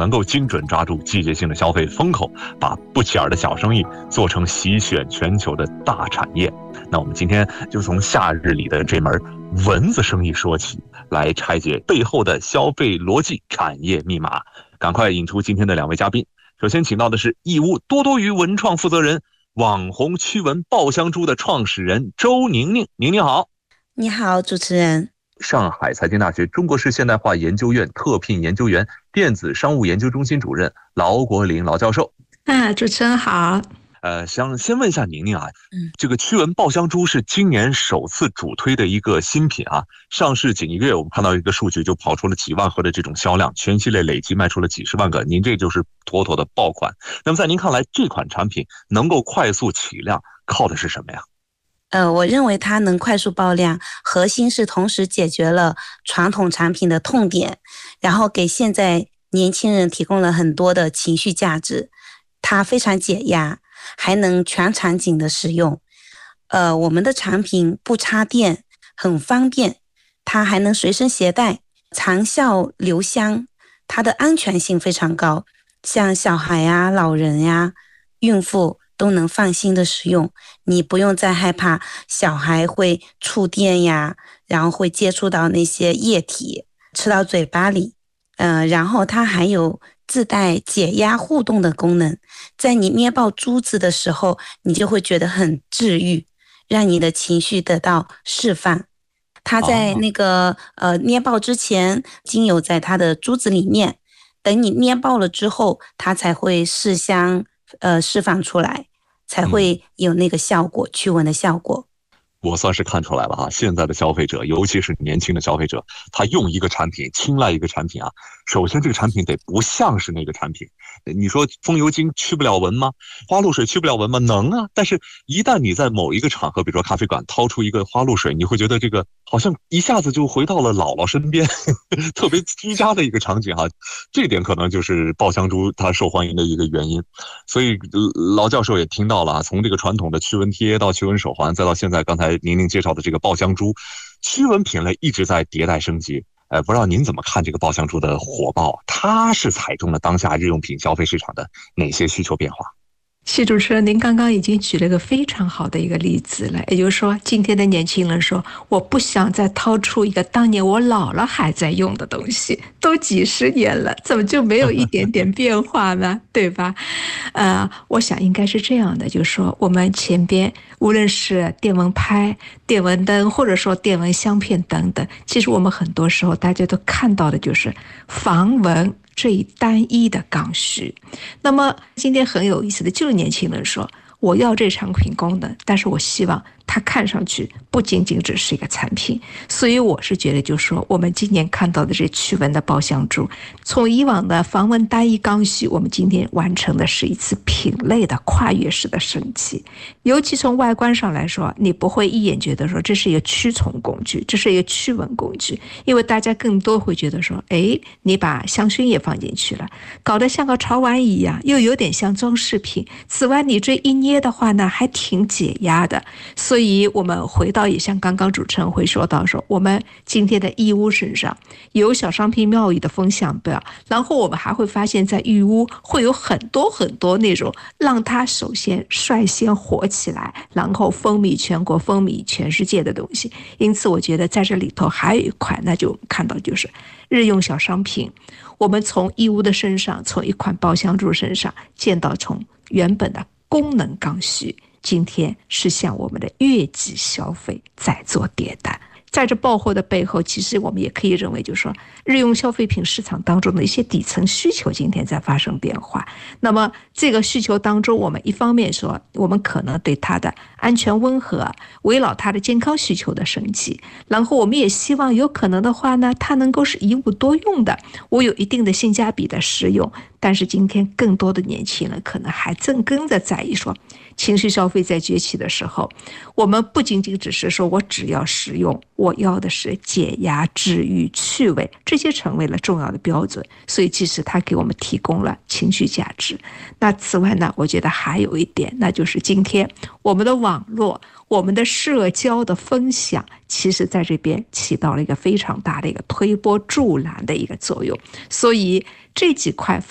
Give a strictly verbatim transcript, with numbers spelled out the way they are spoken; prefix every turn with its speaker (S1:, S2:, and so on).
S1: 能够精准抓住季节性的消费风口，把不起眼的小生意做成席卷全球的大产业。那我们今天就从夏日里的这门蚊子生意说起，来拆解背后的消费逻辑、产业密码。赶快引出今天的两位嘉宾。首先请到的是义乌多多鱼文创负责人、网红驱蚊爆香珠的创始人周宁宁。宁宁好。
S2: 你好，主持人。
S1: 上海财经大学中国式现代化研究院特聘研究员、电子商务研究中心主任劳国林劳教授。
S3: 啊，主持人好。
S1: 呃，想先问一下宁宁啊，嗯，这个驱蚊爆香珠是今年首次主推的一个新品啊，上市仅一个月，我们看到一个数据就跑出了几万盒的这种销量，全系列累计卖出了几十万个，您这就是妥妥的爆款。那么在您看来，这款产品能够快速起量，靠的是什么呀？
S2: 呃，我认为它能快速爆量，核心是同时解决了传统产品的痛点，然后给现在年轻人提供了很多的情绪价值。它非常解压，还能全场景的使用。呃，我们的产品不插电，很方便，它还能随身携带，长效留香，它的安全性非常高，像小孩呀、老人呀、孕妇都能放心的使用。你不用再害怕小孩会触电呀，然后会接触到那些液体，吃到嘴巴里。呃，然后它还有自带解压互动的功能，在你捏爆珠子的时候，你就会觉得很治愈，让你的情绪得到释放。它在那个、哦、呃捏爆之前，精油在它的珠子里面，等你捏爆了之后，它才会释香，呃释放出来，才会有那个效果，驱蚊的效果。
S1: 我算是看出来了哈，现在的消费者，尤其是年轻的消费者，他用一个产品，青睐一个产品啊，首先这个产品得不像是那个产品。你说风油精驱不了蚊吗？花露水驱不了蚊吗？能啊，但是一旦你在某一个场合，比如说咖啡馆掏出一个花露水，你会觉得这个好像一下子就回到了姥姥身边，特别居家的一个场景哈。这点可能就是爆香珠它受欢迎的一个原因。所以劳教授也听到了，从这个传统的驱蚊贴到驱蚊手环，再到现在刚才宁宁介绍的这个爆香珠，驱蚊品类一直在迭代升级。呃，不知道您怎么看这个爆香珠的火爆？它是踩中了当下日用品消费市场的哪些需求变化？
S3: 谢主持人，您刚刚已经举了一个非常好的一个例子了，也就是说，今天的年轻人说，我不想再掏出一个当年我姥姥还在用的东西，都几十年了，怎么就没有一点点变化呢？对吧？呃，我想应该是这样的，就是说，我们前边无论是电蚊拍、电蚊灯，或者说电蚊香片等等，其实我们很多时候大家都看到的就是防蚊这一单一的刚需。那么今天很有意思的就是年轻人说，我要这产品功能，但是我希望它看上去不仅仅只是一个产品。所以我是觉得就是说，我们今年看到的这驱蚊的爆香珠，从以往的防蚊单一刚需，我们今天完成的是一次品类的跨越式的升级。尤其从外观上来说，你不会一眼觉得说这是一个驱虫工具，这是一个驱蚊工具，因为大家更多会觉得说，哎，你把香薰也放进去了，搞得像个潮玩一样，又有点像装饰品。此外，你这一捏的话呢，还挺解压的。所以我们回到也像刚刚主持人会说到说，我们今天的义乌身上有小商品贸易的风向标，然后我们还会发现在义乌会有很多很多那种让它首先率先火起来，然后风靡全国、风靡全世界的东西。因此我觉得在这里头还有一块，那就看到就是日用小商品，我们从义乌的身上，从一款爆香珠身上见到从原本的功能刚需，今天是向我们的月季消费在做迭代。在这爆火的背后，其实我们也可以认为，就是说日用消费品市场当中的一些底层需求今天在发生变化。那么这个需求当中，我们一方面说，我们可能对它的安全温和，围绕它的健康需求的升级，然后我们也希望有可能的话呢，它能够是一物多用的，我有一定的性价比的使用。但是今天更多的年轻人可能还正跟着在意说，情绪消费在崛起的时候，我们不仅仅只是说我只要实用，我要的是解压、治愈、趣味，这些成为了重要的标准。所以即使它给我们提供了情绪价值，那此外呢，我觉得还有一点，那就是今天我们的网络、我们的社交的分享，其实在这边起到了一个非常大的一个推波助澜的一个作用。所以这几块